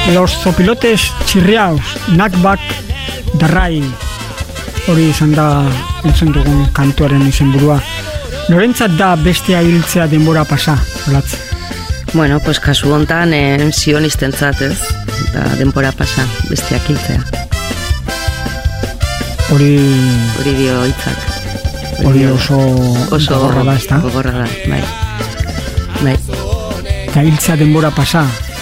Los zopilotes txirriaus, nakbak darrai, hori izan da entzun dugun kantuaren izenburua. Norentzat da bestea hiltzea denbora pasa, olatz? Bueno, pues kasu hontan sionistentzat, ez? Da denbora pasa, besteak hiltzea. Hori dio hitzak. Hori oso gogorra da, ez da? Gogorra da, bai. Eta hiltzea denbora pasa?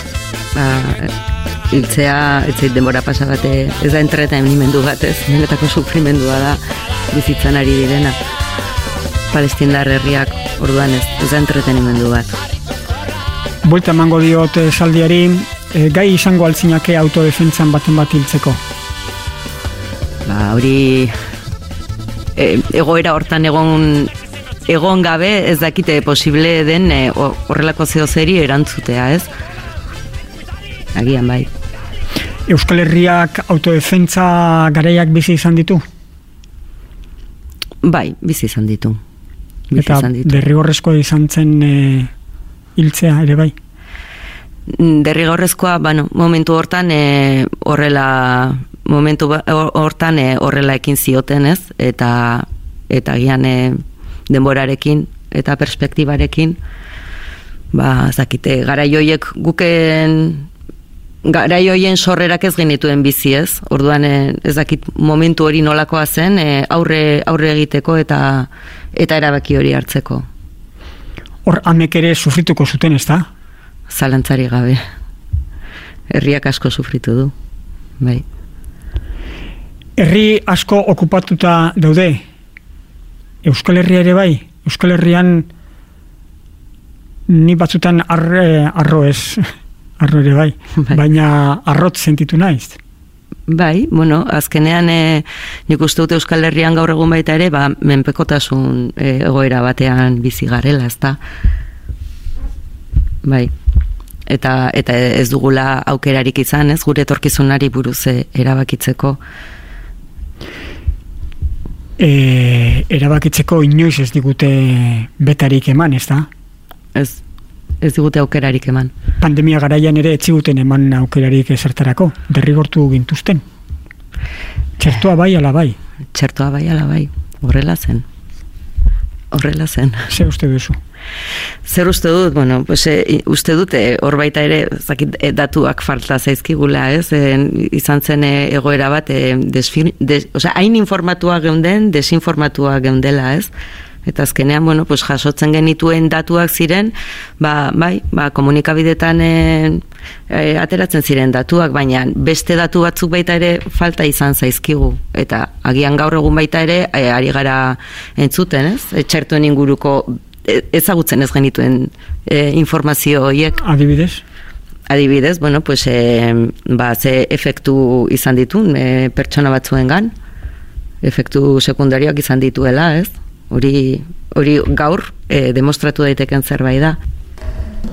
Hiltzea, ez zait denbora pasa bat, ez da entretenimendu bat, ez? Benetako sufrimendua da bizitzan ari direna. Palestindar herriak orduan ez da entretenimendu bat. Buelta emango diot esaldiari, gai izango altzinake autodefentzan baten bat hiltzeko? Hori egoera hortan egon gabe ez dakite posible den horrelako zehozeri erantzutea, ez? Agian bai. Euskal Herriak autodefentza garaiak bizi izan ditu? Bai, bizi izan ditu. Eta derrigorrezkoa izan zen hiltzea ere bai? Derrigorrezkoa, momentu hortan horrela ekin zioten, ez? Eta gian denborarekin eta perspektibarekin zakite, garaioiek garaioien sorrerak ez genituen bizi, ez? Orduan ez dakit momentu hori nolakoa zen, aurre egiteko eta erabaki hori hartzeko. Hor amek ere sufrituko zuten, ez da? Zalantzari gabe. Herriak asko sufritu du. Bai. Herri asko okupatuta daude. Euskal Herria ere bai. Euskal Herrian ni batzutan arro ere bai. Baina arrot sentitu naiz. Bai, azkenean nik uste dut Euskal Herrian gaur egun baita ere, menpekotasun egoera batean bizi garela, ezta? Bai. Eta ez dugula aukerarik izan, ez, gure etorkizunari buruz erabakitzeko. Erabakitzeko inoiz ez digute betarik eman, ez da? Ez digute aukerarik eman. Pandemia garaian ere etziguten eman aukerarik ezertarako, derrigortu gintuzten. Txertoa bai, ala bai? Txertoa bai, ala bai, horrela zen. Zer uste duzu? Zer uste dut, uste dute hor baita ere datuak falta zaizkigula, ez? Izan zen egoera bat, hain informatua geunden, desinformatua geundela, ez? Eta azkenean, jasotzen genituen datuak ziren, komunikabidetan ateratzen ziren datuak, baina beste datu batzuk baita ere falta izan zaizkigu. Eta agian gaur egun baita ere, ari gara entzuten, ez? Txertuen inguruko ezagutzen ez genituen informazio horiek. Adibidez? Adibidez, ze efektu izan ditun pertsona batzuengan, efektu sekundarioak izan dituela, ez? Hori gaur demostratu daiteken zerbait da.